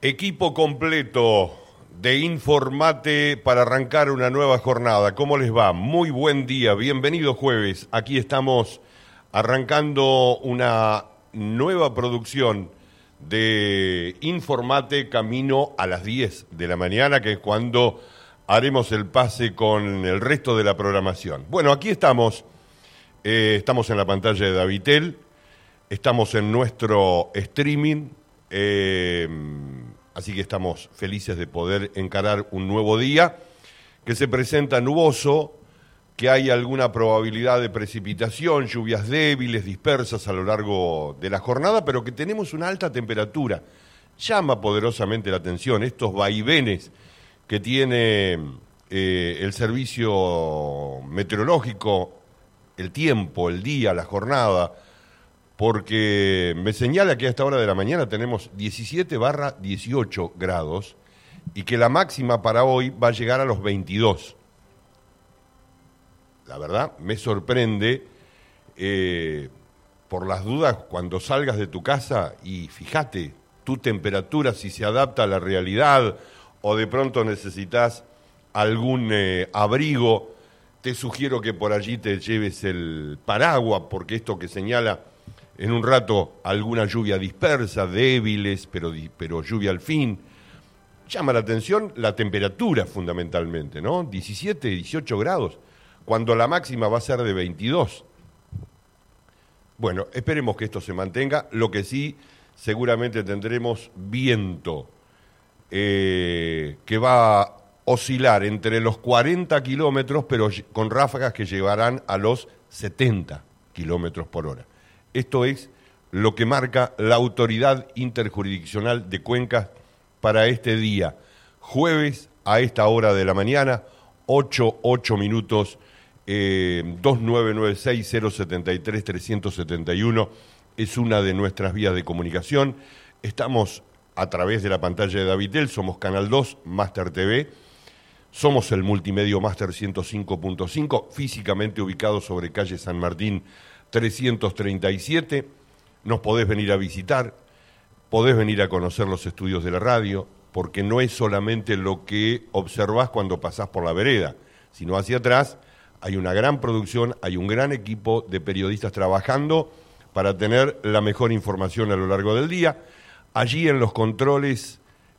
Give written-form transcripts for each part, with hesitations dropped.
Equipo completo de Informate para arrancar una nueva jornada. ¿Cómo les va? Muy buen día, bienvenido jueves. Aquí estamos arrancando una nueva producción de Informate camino a las 10 de la mañana, que es cuando haremos el pase con el resto de la programación. Bueno, aquí estamos en la pantalla de Davitel, estamos en nuestro streaming, así que estamos felices de poder encarar un nuevo día que se presenta nuboso, que hay alguna probabilidad de precipitación, lluvias débiles, dispersas a lo largo de la jornada, pero que tenemos una alta temperatura. Llama poderosamente la atención estos vaivenes que tiene el servicio meteorológico, el tiempo, el día, la jornada, porque me señala que a esta hora de la mañana tenemos 17/18 grados y que la máxima para hoy va a llegar a los 22. La verdad, me sorprende, por las dudas, cuando salgas de tu casa y fíjate tu temperatura, si se adapta a la realidad o de pronto necesitas algún abrigo, te sugiero que por allí te lleves el paraguas, porque esto que señala en un rato alguna lluvia dispersa, débiles, pero lluvia al fin. Llama la atención la temperatura fundamentalmente, ¿no? 17, 18 grados, cuando la máxima va a ser de 22. Bueno, esperemos que esto se mantenga. Lo que sí, seguramente tendremos viento que va a oscilar entre los 40 kilómetros, pero con ráfagas que llegarán a los 70 kilómetros por hora. Esto es lo que marca la Autoridad Interjurisdiccional de Cuencas para este día. Jueves, a esta hora de la mañana, 8 minutos, 2996-073-371 es una de nuestras vías de comunicación. Estamos a través de la pantalla de Davitel, somos Canal 2, Máster TV, somos el Multimedio Máster 105.5, físicamente ubicado sobre calle San Martín 337. Nos podés venir a visitar, podés venir a conocer los estudios de la radio, porque no es solamente lo que observás cuando pasás por la vereda, sino hacia atrás hay una gran producción, hay un gran equipo de periodistas trabajando para tener la mejor información a lo largo del día. Allí en los controles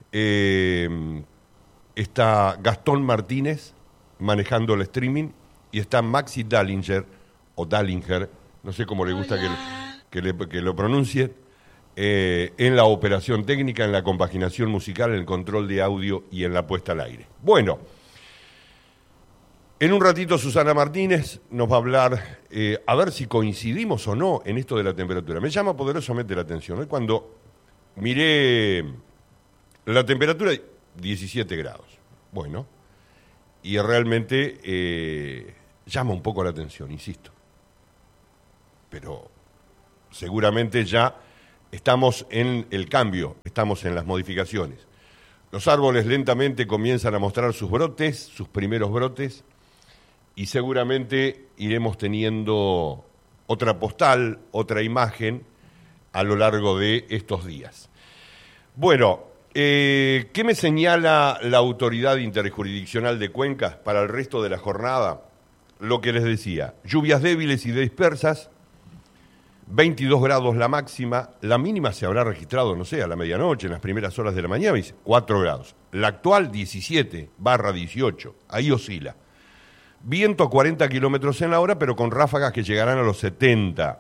está Gastón Martínez manejando el streaming y está Maxi Dallinger, o Dallinger, no sé cómo le gusta que lo pronuncie, en la operación técnica, en la compaginación musical, en el control de audio y en la puesta al aire. Bueno, en un ratito Susana Martínez nos va a hablar, a ver si coincidimos o no en esto de la temperatura. Me llama poderosamente la atención. Hoy cuando miré la temperatura, 17 grados. Bueno, y realmente llama un poco la atención, insisto. Pero seguramente ya estamos en el cambio, estamos en las modificaciones. Los árboles lentamente comienzan a mostrar sus brotes, sus primeros brotes, y seguramente iremos teniendo otra postal, otra imagen a lo largo de estos días. Bueno, ¿qué me señala la Autoridad Interjurisdiccional de Cuencas para el resto de la jornada? Lo que les decía, lluvias débiles y dispersas, 22 grados la máxima, la mínima se habrá registrado, no sé, a la medianoche, en las primeras horas de la mañana, 4 grados. La actual, 17/18, ahí oscila. Viento a 40 kilómetros en la hora, pero con ráfagas que llegarán a los 70.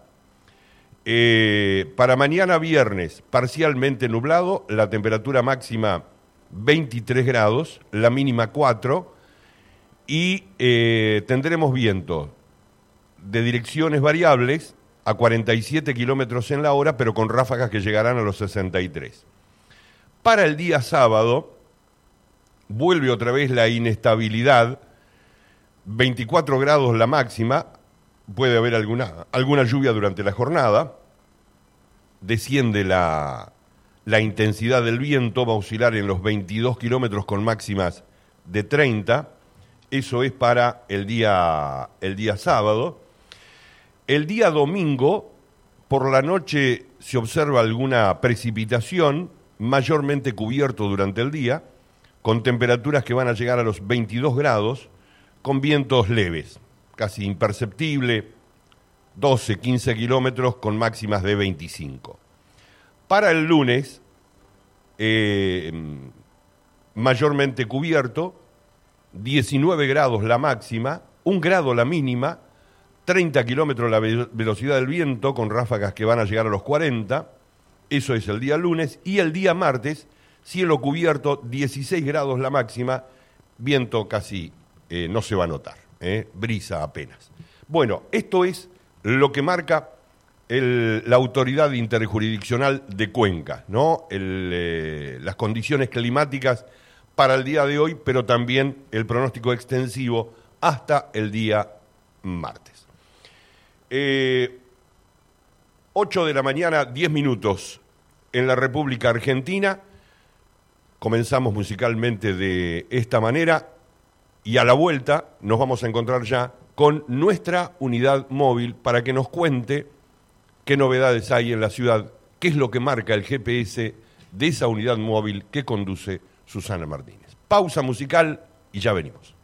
Para mañana viernes, parcialmente nublado, la temperatura máxima 23 grados, la mínima 4, y tendremos viento de direcciones variables a 47 kilómetros en la hora, pero con ráfagas que llegarán a los 63. Para el día sábado, vuelve otra vez la inestabilidad, 24 grados la máxima, puede haber alguna lluvia durante la jornada, desciende la intensidad del viento, va a oscilar en los 22 kilómetros con máximas de 30, eso es para el día sábado. El día domingo, por la noche se observa alguna precipitación, mayormente cubierto durante el día, con temperaturas que van a llegar a los 22 grados, con vientos leves, casi imperceptible, 12, 15 kilómetros con máximas de 25. Para el lunes, mayormente cubierto, 19 grados la máxima, 1 grado la mínima, 30 kilómetros la velocidad del viento, con ráfagas que van a llegar a los 40, eso es el día lunes, y el día martes, cielo cubierto, 16 grados la máxima, viento casi no se va a notar, brisa apenas. Bueno, esto es lo que marca la autoridad interjurisdiccional de Cuenca, ¿no? Las condiciones climáticas para el día de hoy, pero también el pronóstico extensivo hasta el día martes. 8 de la mañana, 10 minutos en la República Argentina. Comenzamos musicalmente de esta manera y a la vuelta nos vamos a encontrar ya con nuestra unidad móvil para que nos cuente qué novedades hay en la ciudad, qué es lo que marca el GPS de esa unidad móvil que conduce Susana Martínez. Pausa musical y ya venimos.